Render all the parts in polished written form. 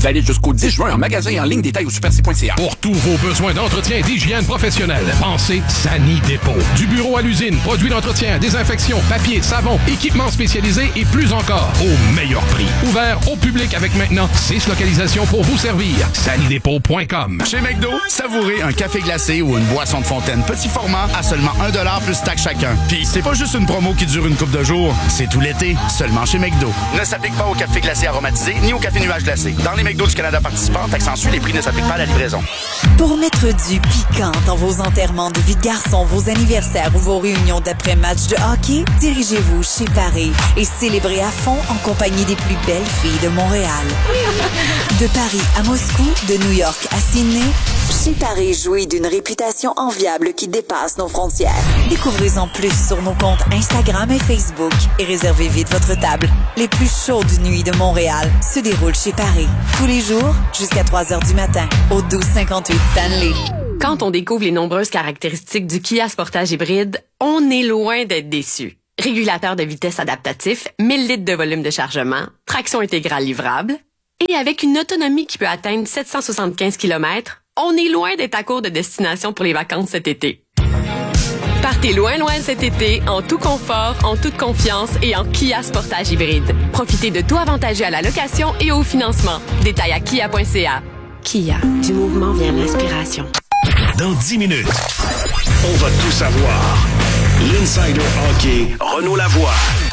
Valide jusqu'au 10 juin en magasin et en ligne. Détails au superc.ca. Pour tous vos besoins d'entretien et d'hygiène professionnelle, pensez Sani Dépôt. Du bureau à l'usine, produits d'entretien, désinfection, papier, savon, équipements spécialisés et plus encore, au meilleur prix. Ouvert au public avec maintenant 6 localisations pour vous servir. Sanidépôt.com. Chez McDo, savourez un café glacé ou une boisson de fontaine petit format à seulement 1$ plus taxe chacun. Puis c'est pas juste une promo qui dure une couple de jours, c'est tout l'été, seulement chez McDo. Ne s'applique pas au café glacé aromatisé ni au café nuage glacé. Dans les McDo du Canada participants, taxe en Suisse, les prix ne s'appliquent pas à la livraison. Pour mettre du piquant dans vos enterrements de vie de garçon, vos anniversaires ou vos réunions d'après-match de hockey, dirigez-vous chez Paris et célébrez à fond en compagnie des plus belles filles de Montréal. De Paris à Moscou, de New York à Sydney, chez Paris jouit d'une réputation enviable qui dépasse nos frontières. Découvrez-en plus sur nos comptes Instagram et Facebook et réservez vite votre table. Les plus chaudes nuits de Montréal se déroulent chez Paris. Tous les jours, jusqu'à 3h du matin, au 1258 Stanley. Quand on découvre les nombreuses caractéristiques du Kia Sportage hybride, on est loin d'être déçu. Régulateur de vitesse adaptatif, 1000 litres de volume de chargement, traction intégrale livrable, et avec une autonomie qui peut atteindre 775 km, on est loin d'être à court de destination pour les vacances cet été. Partez loin cet été, en tout confort, en toute confiance et en Kia Sportage hybride. Profitez de tout avantageux à la location et au financement. Détails à kia.ca. Kia, du mouvement vient l'inspiration. Dans 10 minutes, on va tout savoir. L'Insider Hockey, Renaud Lavoie.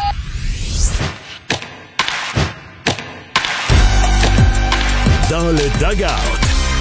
Dans le dugout.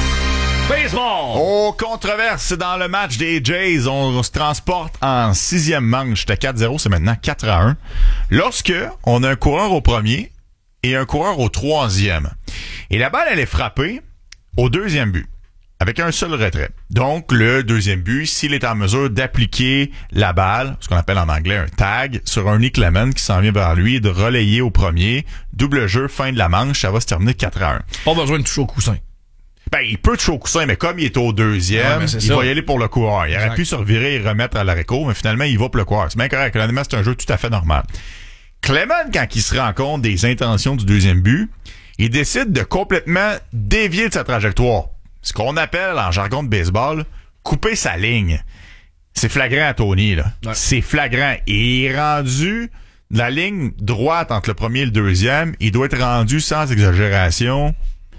Baseball! Oh, controverse dans le match des Jays. On se transporte en 6e manche. C'était 4-0, c'est maintenant 4-1. Lorsque on a un coureur au premier et un coureur au 3e. Et la balle, elle est frappée au 2e but. Avec un seul retrait. Donc, le 2e but, s'il est en mesure d'appliquer la balle, ce qu'on appelle en anglais un tag, sur un Nick Lemon qui s'en vient vers lui, de relayer au premier, double jeu, fin de la manche, ça va se terminer 4-1. Pas besoin de toucher au coussin. Ben, il peut toucher au coussin, mais comme il est au 2e, il va y aller pour le coureur. Il aurait pu se revirer et remettre à l'arrêt-court, mais finalement, il va pour le coureur. C'est bien correct. Honnêtement, c'est un jeu tout à fait normal. Clement, quand il se rend compte des intentions du 2e but, il décide de complètement dévier de sa trajectoire. Ce qu'on appelle, en jargon de baseball, couper sa ligne. C'est flagrant à Tony, là. Ouais. C'est flagrant. Et il est rendu de la ligne droite entre le premier et le 2e. Il doit être rendu, sans exagération,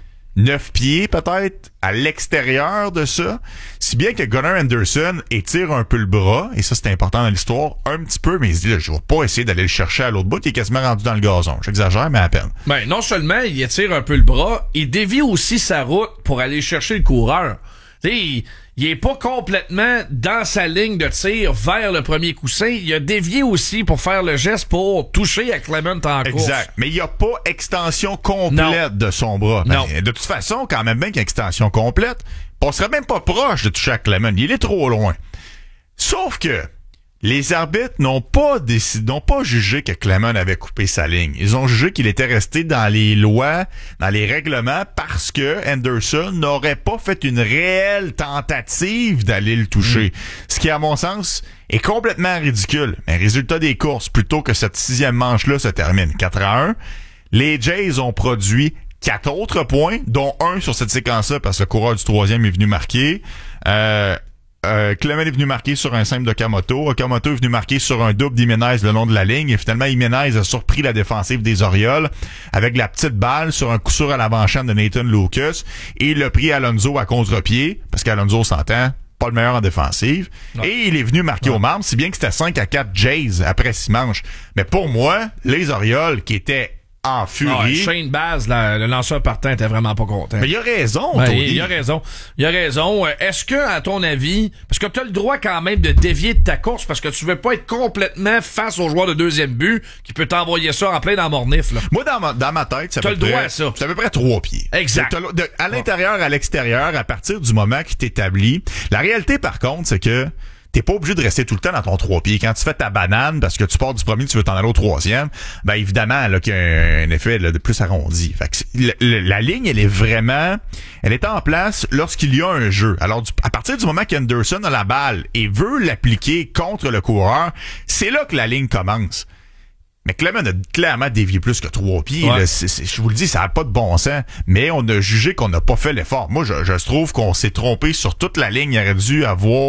9 pieds peut-être à l'extérieur de ça. Si bien que Gunnar Anderson étire un peu le bras, et ça c'est important dans l'histoire, un petit peu, mais il se dit, là, je vais pas essayer d'aller le chercher à l'autre bout, il est quasiment rendu dans le gazon. J'exagère, mais à peine. Ben, non seulement il étire un peu le bras, il dévie aussi sa route pour aller chercher le coureur. Tu sais, il est pas complètement dans sa ligne de tir vers le premier coussin. Il a dévié aussi pour faire le geste pour toucher à Clement en course. Exact. Mais il n'y a pas extension complète de son bras. Non. Ben, de toute façon, quand même bien qu'il y a extension complète, on serait même pas proche de toucher à Clement. Il est trop loin. Sauf que les arbitres n'ont pas jugé que Clement avait coupé sa ligne. Ils ont jugé qu'il était resté dans les lois, dans les règlements, parce que Anderson n'aurait pas fait une réelle tentative d'aller le toucher. Ce qui, à mon sens, est complètement ridicule. Mais résultat des courses, plutôt que cette 6e manche-là se termine 4-1, les Jays ont produit 4 autres points, dont un sur cette séquence-là, parce que le coureur du 3e est venu marquer. Clement est venu marquer sur un simple d'Okamoto. Okamoto est venu marquer sur un double d'Jiménez le long de la ligne. Et finalement, Jiménez a surpris la défensive des Orioles avec la petite balle sur un coup sûr à l'avant-champ de Nathan Lucas. Et il a pris Alonso à contre-pied, parce qu'Alonso s'entend, pas le meilleur en défensive. Non. Et il est venu marquer au marbre, si bien que c'était 5-4 Jays après 6 manches. Mais pour moi, les Orioles, qui étaient en furie. Shane Baz, le lanceur partant, était vraiment pas content. Mais il a raison, Tony. Il a raison. Est-ce que, à ton avis, parce que tu as le droit quand même de dévier de ta course parce que tu veux pas être complètement face au joueur de 2e but qui peut t'envoyer ça en plein dans mornif, là. Moi, dans ma tête, c'est à peu près 3 pieds. Exact. À l'intérieur, à l'extérieur, à partir du moment qui t'établit. La réalité, par contre, c'est que t'es pas obligé de rester tout le temps dans ton 3 pieds. Quand tu fais ta banane, parce que tu pars du premier, tu veux t'en aller au 3e, ben évidemment, là, qu'il y a un effet là, de plus arrondi. Fait que la ligne, elle est en place lorsqu'il y a un jeu. Alors, à partir du moment qu'Anderson a la balle et veut l'appliquer contre le coureur, c'est là que la ligne commence. McLemon a clairement dévié plus que 3 pieds. Ouais. Là. Je vous le dis, ça n'a pas de bon sens. Mais on a jugé qu'on n'a pas fait l'effort. Moi, je trouve qu'on s'est trompé sur toute la ligne. Il aurait dû avoir...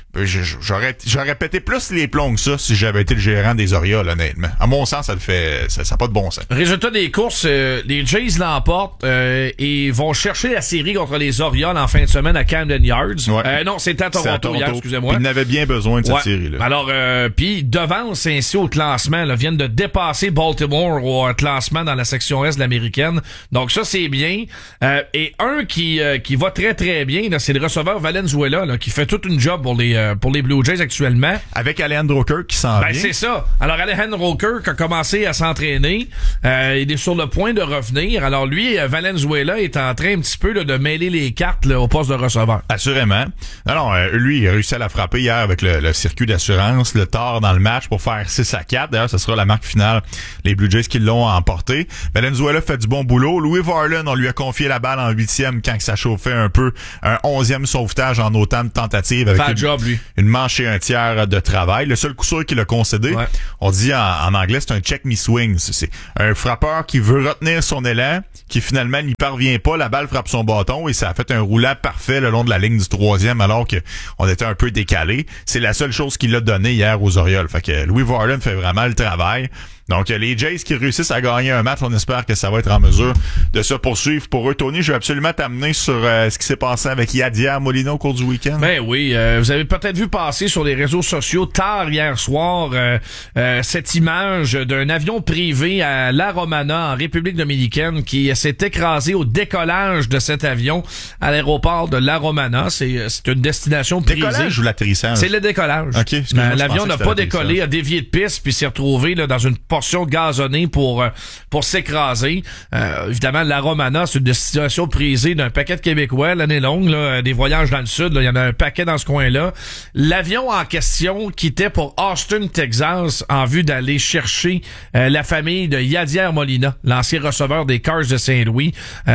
J'aurais pété plus les plombs que ça si j'avais été le gérant des Orioles, honnêtement. À mon sens, ça n'a pas de bon sens. Résultat des courses, les Jays l'emportent et vont chercher la série contre les Orioles en fin de semaine à Camden Yards. Ouais. Non, c'était à Toronto hier, excusez-moi. Ils n'avaient bien besoin de cette série-là. Alors, puis devancent ainsi au classement, là, viennent de dépasser Baltimore au classement dans la section Est de l'américaine. Donc ça, c'est bien. Et un qui va très très bien, là, c'est le receveur Valenzuela, là, qui fait toute une job pour les Blue Jays actuellement. Avec Alejandro Kirk qui s'en vient. C'est ça. Alors Alejandro Kirk a commencé à s'entraîner. Il est sur le point de revenir. Alors lui, Valenzuela est en train un petit peu là, de mêler les cartes là, au poste de receveur. Assurément. Non, lui, il a réussi à la frapper hier avec le circuit d'assurance, le tard dans le match pour faire 6-4. D'ailleurs, ce sera la marque finale. Les Blue Jays qui l'ont emporté. Valenzuela fait du bon boulot. Louis Varland, on lui a confié la balle en 8e quand ça chauffait un peu. Un 11e sauvetage en autant de tentatives avec une manche et un tiers de travail. Le seul coup sûr qu'il a concédé, on dit en anglais, c'est un check me swing. C'est un frappeur qui veut retenir son élan, qui finalement n'y parvient pas. La balle frappe son bâton et ça a fait un roulant parfait le long de la ligne du 3e alors que on était un peu décalé. C'est la seule chose qu'il a donné hier aux Orioles. Fait que Louis Varland fait vraiment le travail. Donc, les Jays qui réussissent à gagner un match, on espère que ça va être en mesure de se poursuivre pour eux. Tony, je vais absolument t'amener sur ce qui s'est passé avec Yadier Molina au cours du week-end. Ben oui, vous avez peut-être vu passer sur les réseaux sociaux tard hier soir cette image d'un avion privé à La Romana en République dominicaine qui s'est écrasé au décollage de cet avion à l'aéroport de La Romana. C'est une destination prisée. Décollage ou l'atterrissage? C'est le décollage. Okay, l'avion n'a pas décollé, a dévié de piste puis s'est retrouvé là, dans une portion gazonnée pour s'écraser. Évidemment, la Romana, c'est une destination prisée d'un paquet de Québécois l'année longue, là, des voyages dans le sud. Il y en a un paquet dans ce coin-là. L'avion en question quittait pour Austin, Texas, en vue d'aller chercher la famille de Yadier Molina, l'ancien receveur des Cars de Saint-Louis,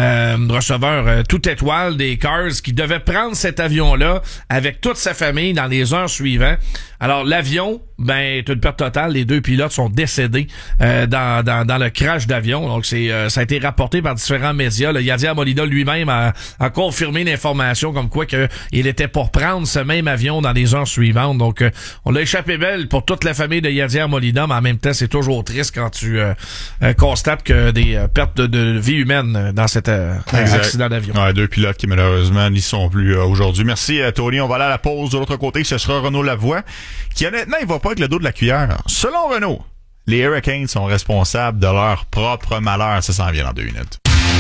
receveur tout étoile des Cars, qui devait prendre cet avion-là avec toute sa famille dans les heures suivantes. Alors, l'avion, est une perte totale. Les 2 pilotes sont décédés dans le crash d'avion. Donc, ça a été rapporté par différents médias. Le Yadier Molina lui-même a confirmé l'information comme quoi il était pour prendre ce même avion dans les heures suivantes. Donc, on l'a échappé belle pour toute la famille de Yadier Molina, mais en même temps, c'est toujours triste quand tu constates que des pertes de vie humaine dans cet accident d'avion. Ouais, 2 pilotes qui, malheureusement, n'y sont plus aujourd'hui. Merci, Tony. On va aller à la pause. De l'autre côté, ce sera Renaud Lavoie, qui, honnêtement, il va pas avec le dos de la cuillère. Selon Renaud, les Hurricanes sont responsables de leur propre malheur. Ça s'en vient dans 2 minutes.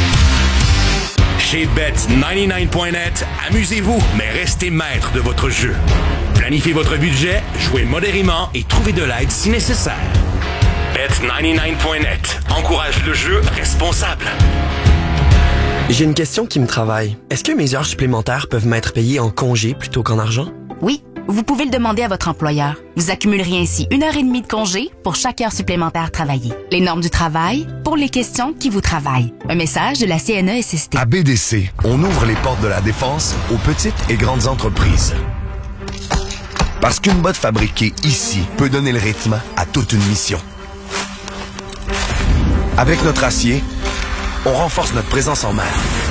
Chez Bet99.net, amusez-vous, mais restez maître de votre jeu. Planifiez votre budget, jouez modérément et trouvez de l'aide si nécessaire. Bet99.net encourage le jeu responsable. J'ai une question qui me travaille. Est-ce que mes heures supplémentaires peuvent m'être payées en congé plutôt qu'en argent? Oui, vous pouvez le demander à votre employeur. Vous accumuleriez ainsi 1h30 de congé pour chaque heure supplémentaire travaillée. Les normes du travail pour les questions qui vous travaillent. Un message de la CNESST. À BDC, on ouvre les portes de la défense aux petites et grandes entreprises. Parce qu'une botte fabriquée ici peut donner le rythme à toute une mission. Avec notre acier, on renforce notre présence en mer.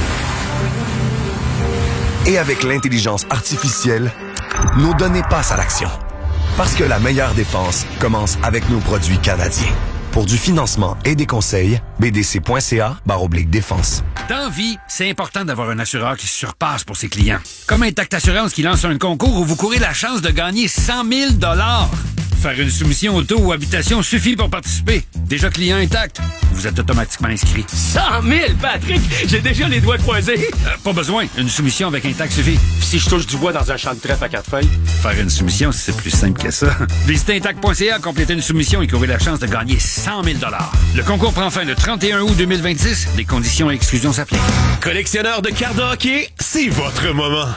Et avec l'intelligence artificielle, nos données passent à l'action. Parce que la meilleure défense commence avec nos produits canadiens. Pour du financement et des conseils, bdc.ca/défense. Dans vie, c'est important d'avoir un assureur qui surpasse pour ses clients. Comme Intact Assurance qui lance un concours où vous courez la chance de gagner 100 000 $. Faire une soumission auto ou habitation suffit pour participer. Déjà client Intact, vous êtes automatiquement inscrit. 100 000, Patrick! J'ai déjà les doigts croisés. Pas besoin. Une soumission avec Intact suffit. Puis si je touche du bois dans un champ de trèfle à 4 feuilles? Faire une soumission, c'est plus simple que ça. Visitez Intact.ca, complétez une soumission et courez la chance de gagner 100 000 $. Le concours prend fin le 31 août 2026. Des conditions et exclusions s'appliquent. Collectionneur de cartes de hockey, c'est votre moment. À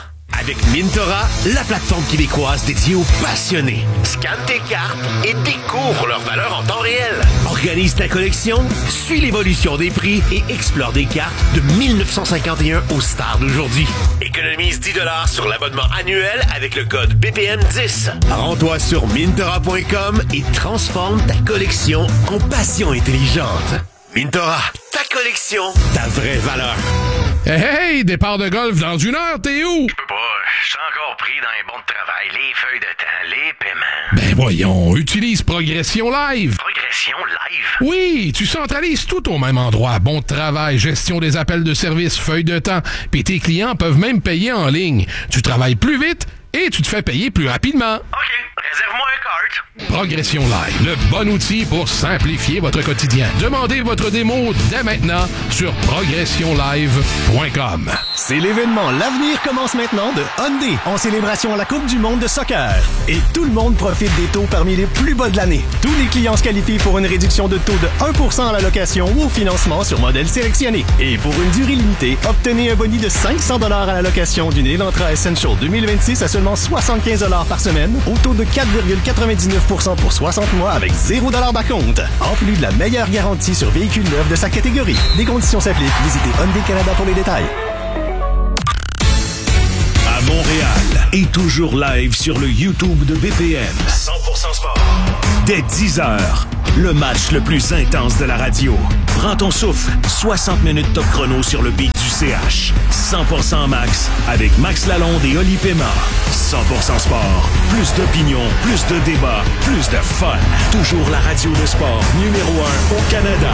Avec Mintora, la plateforme québécoise dédiée aux passionnés. Scanne tes cartes et découvre leur valeur en temps réel. Organise ta collection, suis l'évolution des prix et explore des cartes de 1951 aux stars d'aujourd'hui. Économise 10$ sur l'abonnement annuel avec le code BPM10. Rends-toi sur Mintora.com et transforme ta collection en passion intelligente. Mintora, ta collection, ta vraie valeur. Hey, départ de golf dans 1 heure, t'es où? Je peux pas, je suis encore pris dans les bons de travail, les feuilles de temps, les paiements. Ben voyons, utilise Progression Live. Progression Live? Oui, tu centralises tout au même endroit. Bon travail, gestion des appels de service, feuilles de temps. Puis tes clients peuvent même payer en ligne. Tu travailles plus vite et tu te fais payer plus rapidement. OK, réserve-moi un cart. Progression Live, le bon outil pour simplifier votre quotidien. Demandez votre démo dès maintenant sur progressionlive.com. C'est l'événement L'avenir commence maintenant de Hyundai en célébration à la Coupe du monde de soccer. Et tout le monde profite des taux parmi les plus bas de l'année. Tous les clients se qualifient pour une réduction de taux de 1% à la location ou au financement sur modèle sélectionné. Et pour une durée limitée, obtenez un boni de $500 à la location d'une Elantra Essential 2026 à seulement $75 par semaine, au taux de 4,99% pour 60 mois avec $0 d'acompte. En plus de la meilleure garantie sur véhicules neufs de sa catégorie. Des conditions s'appliquent. Visitez Hyundai Canada pour les détails. À Montréal et toujours live sur le YouTube de BPM. 100% sport. Dès 10h, le match le plus intense de la radio. Prends ton souffle. 60 minutes top chrono sur le beat du CH. 100% max avec Max Lalonde et Oli Pema. 100% sport. Plus d'opinion, plus de débats, plus de fun. Toujours la radio de sport numéro 1 au Canada.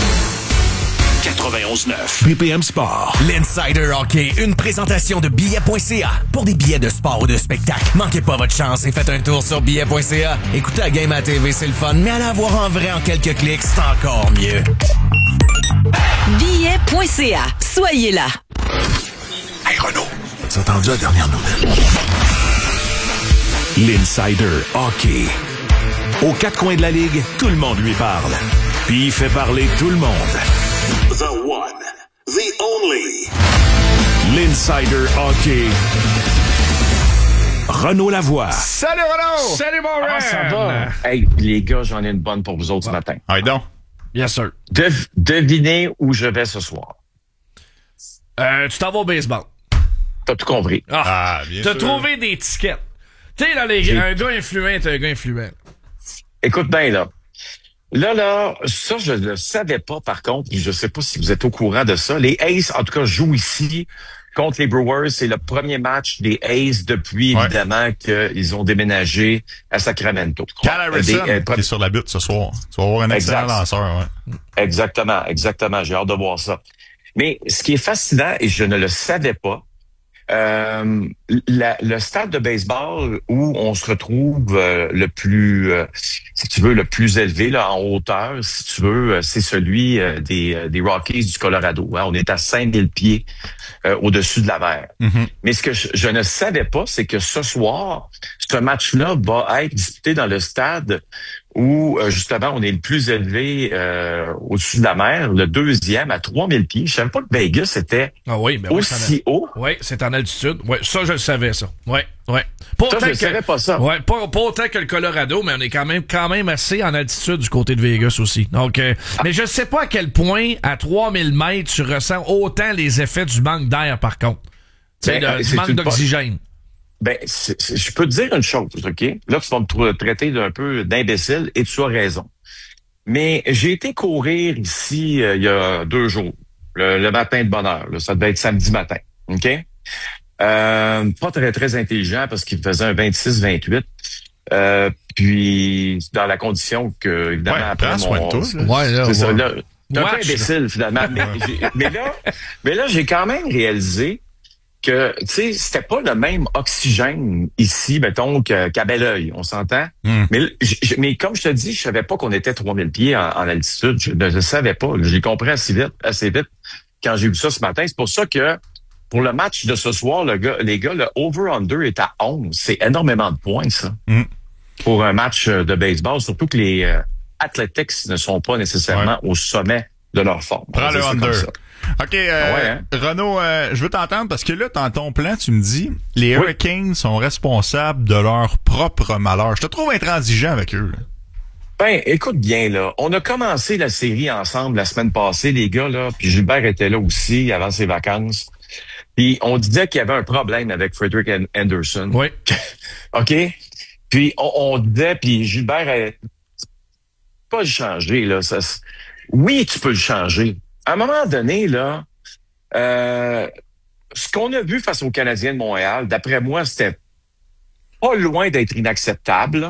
91.9 BPM Sport. L'Insider Hockey, une présentation de billets.ca. Pour des billets de sport ou de spectacle, manquez pas votre chance et faites un tour sur billets.ca. Écoutez la game à TV, c'est le fun, mais allez la voir en vrai en quelques clics, c'est encore mieux. Billets.ca. Soyez là. Hey Renaud, as-tu entendu la dernière nouvelle? L'Insider Hockey. Aux quatre coins de la ligue, tout le monde lui parle. Puis il fait parler tout le monde. The one, the only. L'Insider Hockey. Renaud Lavoie. Salut Renaud! Salut mon Comment ça va? Hey, les gars, j'en ai une bonne pour vous autres ce matin. Allez donc. Yes, sir. Devinez où je vais ce soir. Tu t'en vas au baseball. T'as tout compris. Bien T'as sûr. trouvé des tickets. Tu sais, là, un gars influent, t'es un gars influent. Écoute bien, là. Là, ça, je ne le savais pas, par contre. Je ne sais pas si vous êtes au courant de ça. Les Aces, en tout cas, jouent ici contre les Brewers. C'est le premier match des Aces depuis, évidemment, qu'ils ont déménagé à Sacramento. Cal Harrison, qui est sur la butte ce soir. Tu vas avoir un excellent lanceur, ouais. Exactement. J'ai hâte de voir ça. Mais ce qui est fascinant, et je ne le savais pas, le stade de baseball où on se retrouve le plus, si tu veux, le plus élevé là en hauteur, si tu veux, c'est celui des Rockies du Colorado. Hein? On est à 5000 pieds au-dessus de la mer. Mm-hmm. Mais ce que je ne savais pas, c'est que ce soir, ce match-là va être disputé dans le stade où, justement, on est le plus élevé au-dessus de la mer, le deuxième à 3000 pieds. Je savais pas que Vegas était aussi haut. Oui, c'est en altitude. Oui, ça, je le savais, ça. Oui. Ça, je ne savais pas ça. Ouais, pas autant que le Colorado, mais on est quand même assez en altitude du côté de Vegas aussi. Donc, mais je sais pas à quel point, à 3000 mètres, tu ressens autant les effets du manque d'air, par contre. Du manque d'oxygène. Je peux te dire une chose, OK? Là, tu vas me traiter d'un peu d'imbécile et tu as raison. Mais j'ai été courir ici il y a 2 jours, le matin de bonne heure. Là, ça devait être samedi matin, OK? Pas très, très intelligent parce qu'il faisait un 26-28. Puis, dans la condition que, évidemment, après c'est ça, là, t'es un peu imbécile, finalement. Mais là, j'ai quand même réalisé que, tu sais, c'était pas le même oxygène ici, mettons, qu'à Belleuil, on s'entend? Mais comme je te dis, je savais pas qu'on était 3000 pieds en altitude. Je ne savais pas. J'ai compris assez vite quand j'ai vu ça ce matin. C'est pour ça que, pour le match de ce soir, les gars, le over-under est à 11. C'est énormément de points, ça. Pour un match de baseball, surtout que les Athletics ne sont pas nécessairement au sommet de leur forme. Prends le under. OK, Renaud, je veux t'entendre parce que là, dans ton plan, tu me dis, les Hurricanes sont responsables de leur propre malheur. Je te trouve intransigeant avec eux. Là. Ben, écoute bien, là. On a commencé la série ensemble la semaine passée, les gars, là. Puis Gilbert était là aussi avant ses vacances. Puis on disait qu'il y avait un problème avec Frederik Andersen. Oui. OK? Puis on disait, puis Gilbert a pas le changer, là. Oui, tu peux le changer. À un moment donné, là, ce qu'on a vu face aux Canadiens de Montréal, d'après moi, c'était pas loin d'être inacceptable.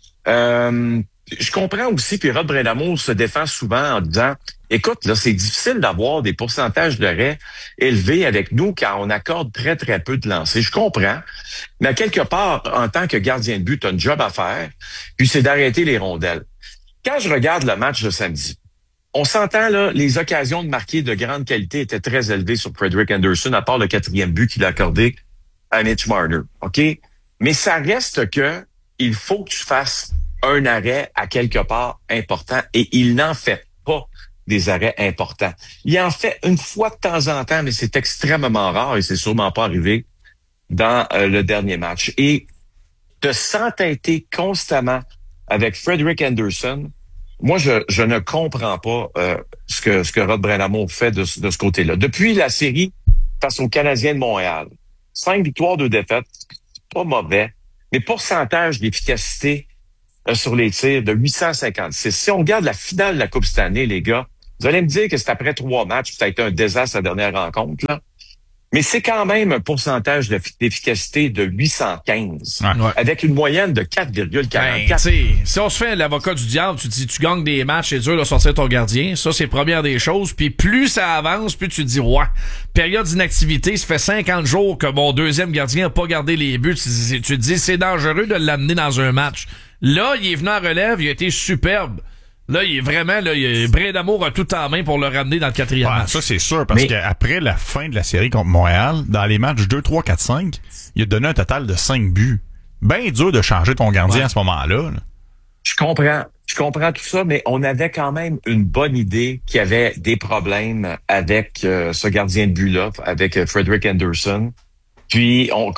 Je comprends aussi, puis Rod Brind'Amour se défend souvent en disant, écoute, là, c'est difficile d'avoir des pourcentages d'arrêts élevés avec nous car on accorde très, très peu de lancers. Je comprends. Mais quelque part, en tant que gardien de but, tu as un job à faire, puis c'est d'arrêter les rondelles. Quand je regarde le match de samedi, on s'entend, là, les occasions de marquer de grande qualité étaient très élevées sur Frederik Andersen, à part le 4e but qu'il a accordé à Mitch Marner. OK? Mais ça reste que il faut que tu fasses un arrêt à quelque part important et il n'en fait pas des arrêts importants. Il en fait une fois de temps en temps, mais c'est extrêmement rare et c'est sûrement pas arrivé dans le dernier match. Et de s'entêter constamment avec Frederik Andersen, moi, je ne comprends pas ce que Rod Brind'Amour fait de ce côté-là. Depuis la série face aux Canadiens de Montréal, 5 victoires, 2 défaites, c'est pas mauvais, mais pourcentage d'efficacité sur les tirs de 856. Si on regarde la finale de la Coupe cette année, les gars, vous allez me dire que c'est après 3 matchs, ça a été un désastre la dernière rencontre, là. Mais c'est quand même un pourcentage d'efficacité de 815, avec une moyenne de 4,44. Si on se fait l'avocat du diable, tu dis tu gagnes des matchs, c'est dur de sortir ton gardien. Ça, c'est première des choses. Puis plus ça avance, plus tu te dis, période d'inactivité, ça fait 50 jours que mon deuxième gardien n'a pas gardé les buts. Tu te dis, c'est dangereux de l'amener dans un match. Là, il est venu en relève, il a été superbe. Là, il est vraiment, Brind'Amour a tout en main pour le ramener dans le 4e match. Ça, c'est sûr, parce qu'après la fin de la série contre Montréal, dans les matchs 2, 3, 4, 5, il a donné un total de 5 buts. Ben dur de changer ton gardien à ce moment-là. Là. Je comprends tout ça, mais on avait quand même une bonne idée qu'il y avait des problèmes avec ce gardien de but-là, avec Frederik Andersen. Puis, on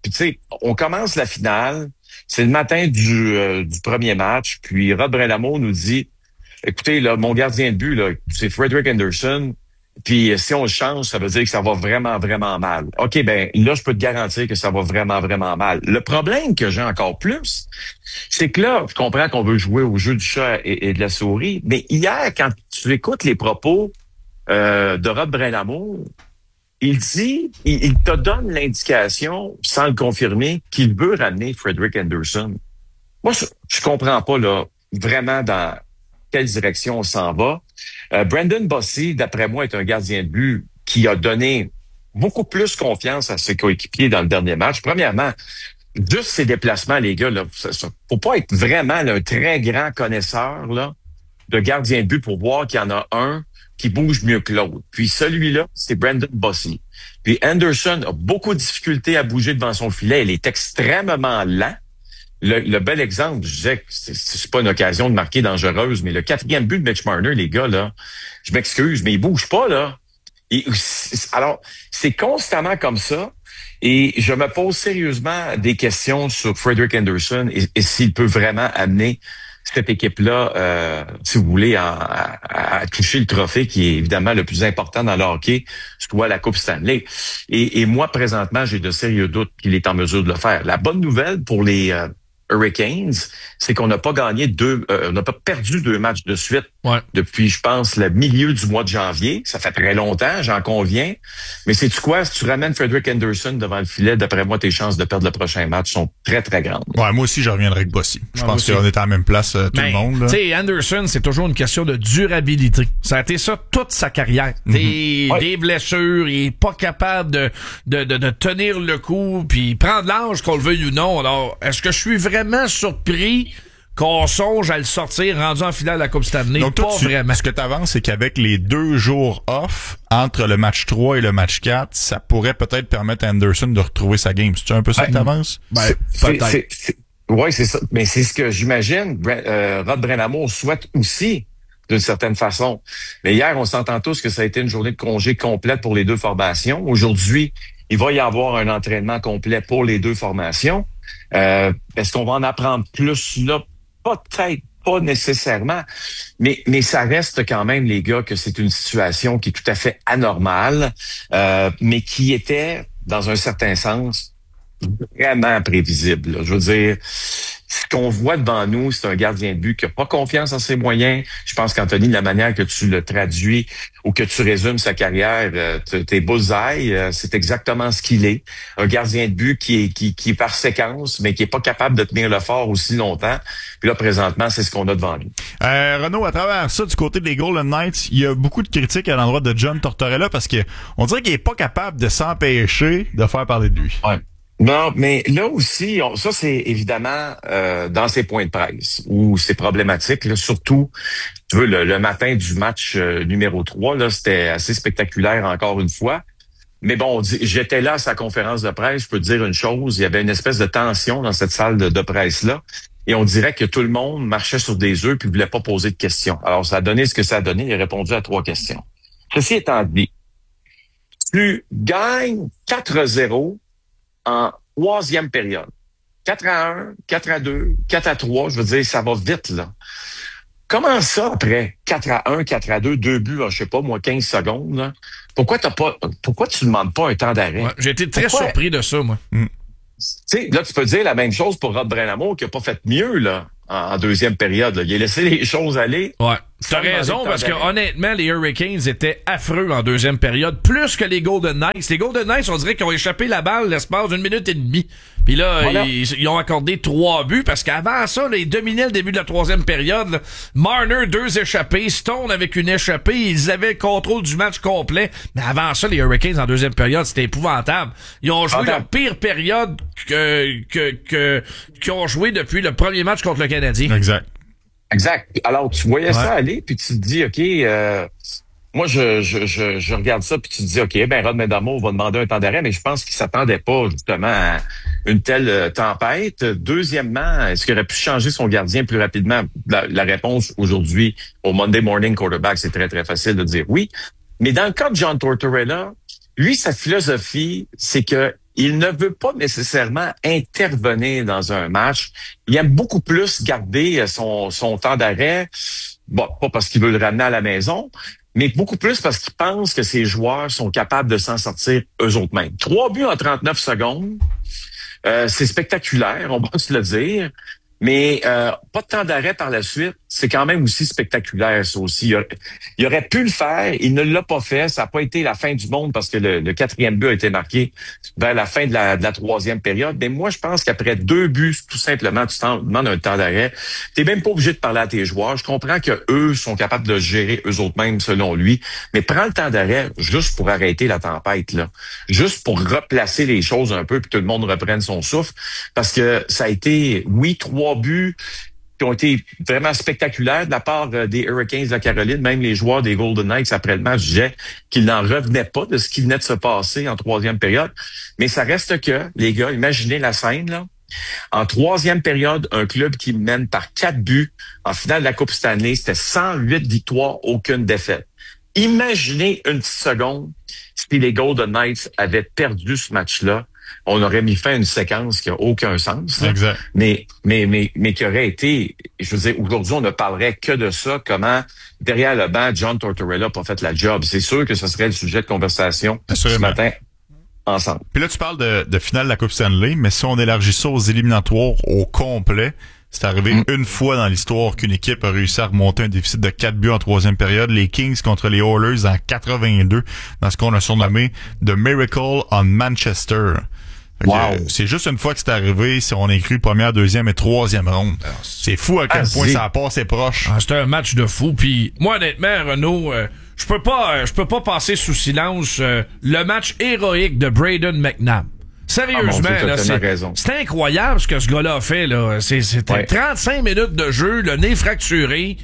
commence la finale. C'est le matin du premier match. Puis, Rod Brind'Amour nous dit, écoutez, là, mon gardien de but, là, c'est Frederik Andersen. Puis, si on le change, ça veut dire que ça va vraiment, vraiment mal. OK, ben là, je peux te garantir que ça va vraiment, vraiment mal. Le problème que j'ai encore plus, c'est que là, je comprends qu'on veut jouer au jeu du chat et de la souris, mais hier, quand tu écoutes les propos de Rod Brind'Amour, il dit, il te donne l'indication, sans le confirmer, qu'il veut ramener Frederik Andersen. Moi, je comprends pas, là, vraiment dans quelle direction on s'en va. Brendan Bossy, d'après moi, est un gardien de but qui a donné beaucoup plus confiance à ses coéquipiers dans le dernier match. Premièrement, juste ses déplacements, les gars, là, faut pas être vraiment là, un très grand connaisseur là, de gardien de but pour voir qu'il y en a un qui bouge mieux que l'autre. Puis celui-là, c'est Brendan Bossy. Puis Andersen a beaucoup de difficultés à bouger devant son filet. Il est extrêmement lent. Le bel exemple, je disais que c'est pas une occasion de marquer dangereuse, mais le 4e but de Mitch Marner, les gars, là, je m'excuse, mais il bouge pas, là. Alors, c'est constamment comme ça. Et je me pose sérieusement des questions sur Frederik Andersen et s'il peut vraiment amener cette équipe-là, si vous voulez, à toucher le trophée qui est évidemment le plus important dans le hockey, soit la Coupe Stanley. Et moi, présentement, j'ai de sérieux doutes qu'il est en mesure de le faire. La bonne nouvelle pour les Hurricanes, c'est qu'on n'a pas gagné on n'a pas perdu 2 matchs de suite depuis, je pense, le milieu du mois de janvier. Ça fait très longtemps, j'en conviens. Mais sais-tu quoi? Si tu ramènes Frederik Andersen devant le filet, d'après moi, tes chances de perdre le prochain match sont très, très grandes. Ouais, moi aussi, je reviendrai avec Bossy. Je pense qu'on est à la même place, tout le monde. Tu sais, Andersen, c'est toujours une question de durabilité. Ça a été ça toute sa carrière. Des blessures, il est pas capable de tenir le coup, puis prendre l'âge, qu'on le veuille ou non. Alors, est-ce que je suis vraiment surpris qu'on songe à le sortir rendu en finale de la Coupe Stanley? Donc, toi, vraiment. Ce que tu avances, c'est qu'avec les 2 jours off entre le match 3 et le match 4, ça pourrait peut-être permettre à Andersen de retrouver sa game. C'est-tu un peu ça que tu avances? Oui, c'est ça. Mais c'est ce que j'imagine Rod Brind'Amour souhaite aussi d'une certaine façon. Mais hier, on s'entend tous que ça a été une journée de congé complète pour les deux formations. Aujourd'hui, il va y avoir un entraînement complet pour les deux formations. Est-ce qu'on va en apprendre plus là? Peut-être pas nécessairement, mais ça reste quand même, les gars, que c'est une situation qui est tout à fait anormale, mais qui était, dans un certain sens, vraiment prévisible, là. Je veux dire, ce qu'on voit devant nous, c'est un gardien de but qui n'a pas confiance en ses moyens. Je pense qu'Anthony, de la manière que tu le traduis ou que tu résumes sa carrière, tes bullseye, c'est exactement ce qu'il est. Un gardien de but qui est par séquence, mais qui est pas capable de tenir le fort aussi longtemps. Puis là, présentement, c'est ce qu'on a devant nous. Renaud, à travers ça, du côté des Golden Knights, il y a beaucoup de critiques à l'endroit de John Tortorella parce que on dirait qu'il est pas capable de s'empêcher de faire parler de lui. Ouais. Non, mais là aussi, ça c'est évidemment dans ses points de presse où c'est problématique. Là, surtout, tu veux, le matin du match numéro 3, là, c'était assez spectaculaire encore une fois. Mais bon, j'étais là à sa conférence de presse, je peux te dire une chose, il y avait une espèce de tension dans cette salle de presse-là. Et on dirait que tout le monde marchait sur des œufs puis voulait pas poser de questions. Alors, ça a donné ce que ça a donné. Il a répondu à 3 questions. Ceci étant dit, tu gagnes 4-0 en 3e période. 4-1, 4-2, 4-3, je veux dire, ça va vite, là. Comment ça, après 4-1, 4-2, 2 buts, je sais pas, moi, 15 secondes, là? Pourquoi tu demandes pas un temps d'arrêt? Ouais, j'ai été très surpris de ça, moi. Tu sais, là, tu peux dire la même chose pour Rod Brind'Amour qui a pas fait mieux, là, en 2e période, là. Il a laissé les choses aller. Ouais. T'as raison, parce que honnêtement, les Hurricanes étaient affreux en 2e période, plus que les Golden Knights. Les Golden Knights, on dirait qu'ils ont échappé la balle l'espace d'une minute et demie. Puis là, voilà. ils ont accordé 3 buts, parce qu'avant ça, là, ils dominaient le début de la 3e période, là. Marner, 2 échappés, Stone avec une échappée, ils avaient le contrôle du match complet. Mais avant ça, les Hurricanes en 2e période, c'était épouvantable. Ils ont joué leur pire période qu'ils ont joué depuis le premier match contre le Canadien. Exact. Alors, tu voyais ça aller, puis tu te dis, OK, moi, je regarde ça, puis tu te dis, OK, ben Rod Brind'Amour va demander un temps d'arrêt, mais je pense qu'il s'attendait pas, justement, à une telle tempête. Deuxièmement, est-ce qu'il aurait pu changer son gardien plus rapidement? La réponse aujourd'hui, au Monday Morning Quarterback, c'est très, très facile de dire oui. Mais dans le cas de John Tortorella, lui, sa philosophie, c'est que il ne veut pas nécessairement intervenir dans un match. Il aime beaucoup plus garder son temps d'arrêt. Bon, pas parce qu'il veut le ramener à la maison, mais beaucoup plus parce qu'il pense que ses joueurs sont capables de s'en sortir eux autres mêmes. 3 buts en 39 secondes, c'est spectaculaire, on va se le dire. Mais pas de temps d'arrêt par la suite, c'est quand même aussi spectaculaire, ça aussi. Il aurait pu le faire, il ne l'a pas fait. Ça n'a pas été la fin du monde parce que le 4e but a été marqué vers la fin de la 3e période. Mais moi, je pense qu'après 2 buts, tout simplement, tu t'en demandes un temps d'arrêt. T'es même pas obligé de parler à tes joueurs. Je comprends que eux sont capables de gérer eux autres mêmes selon lui. Mais prends le temps d'arrêt juste pour arrêter la tempête, là. Juste pour replacer les choses un peu puis que tout le monde reprenne son souffle. Parce que ça a été, oui, 3 buts qui ont été vraiment spectaculaires de la part des Hurricanes de la Caroline. Même les joueurs des Golden Knights, après le match, disaient qu'ils n'en revenaient pas de ce qui venait de se passer en 3e période. Mais ça reste que, les gars, imaginez la scène, là. En 3e période, un club qui mène par 4 buts en finale de la Coupe Stanley, c'était 108 victoires, aucune défaite. Imaginez une petite seconde si les Golden Knights avaient perdu ce match-là. On aurait mis fin à une séquence qui a aucun sens. Exact. Mais qui aurait été, je veux dire, aujourd'hui, on ne parlerait que de ça, comment, derrière le banc, John Tortorella n'a pas fait la job. C'est sûr que ce serait le sujet de conversation ce matin ensemble. Puis là, tu parles de finale de la Coupe Stanley, mais si on élargit ça aux éliminatoires au complet, c'est arrivé une fois dans l'histoire qu'une équipe a réussi à remonter un déficit de 4 buts en 3e période. Les Kings contre les Oilers en 82, dans ce qu'on a surnommé The Miracle on Manchester. Wow. C'est juste une fois que c'est arrivé, si on inclut première, 2e et 3e ronde. C'est fou à quel point ça a passé proche. C'était un match de fou. Puis moi, honnêtement, Renaud, je peux pas passer sous silence le match héroïque de Brayden McNabb. Sérieusement, là, c'est incroyable ce que ce gars-là a fait, là. C'était 35 minutes de jeu, le nez fracturé,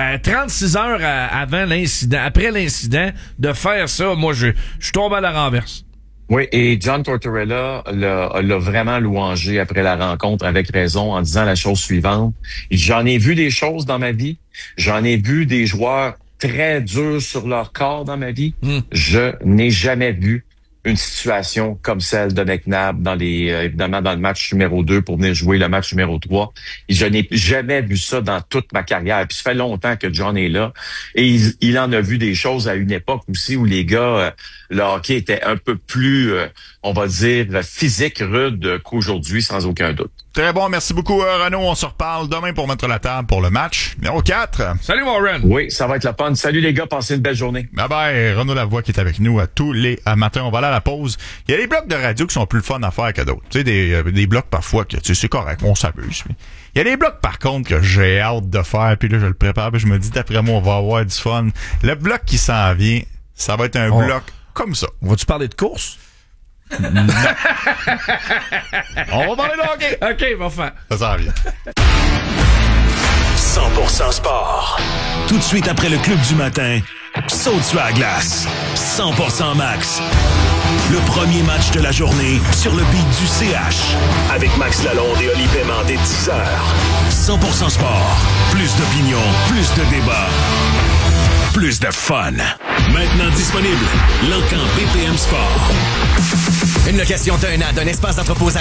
36 heures après l'incident, de faire ça. Moi, je tombe à la renverse. Oui, et John Tortorella l'a vraiment louangé après la rencontre avec raison en disant la chose suivante. J'en ai vu des choses dans ma vie. J'en ai vu des joueurs très durs sur leur corps dans ma vie. Je n'ai jamais vu une situation comme celle de McNabb évidemment dans le match numéro 2 pour venir jouer le match numéro 3. Et je n'ai jamais vu ça dans toute ma carrière. Puis ça fait longtemps que John est là. Et il en a vu des choses à une époque aussi où les gars, le hockey était un peu plus, on va dire, physique, rude qu'aujourd'hui, sans aucun doute. Très bon, merci beaucoup Renaud. On se reparle demain pour mettre la table pour le match. Numéro 4. Salut Warren. Oui, ça va être la fun. Salut les gars, passez une belle journée. Bye bye, Renaud Lavoie qui est avec nous à tous les matins. On va aller à la pause. Il y a des blocs de radio qui sont plus le fun à faire que d'autres. Tu sais, des blocs parfois que tu sais, c'est correct, on s'amuse. Il y a des blocs par contre que j'ai hâte de faire, puis là je le prépare, puis je me dis d'après moi on va avoir du fun. Le bloc qui s'en vient, ça va être un bloc comme ça. Vas-tu parler de course? Non. On va parler de hockey. OK, bon fin. Ça s'en vient. 100% sport. Tout de suite après le club du matin, saute sur la glace. 100% max. Le premier match de la journée sur le beat du CH. Avec Max Lalonde et Oli Paiement dès 10h. 100% sport. Plus d'opinion, plus de débat. Plus de fun. Maintenant disponible. L'Encan BPM Sport. Une location d'un an d'un espace d'entrepôt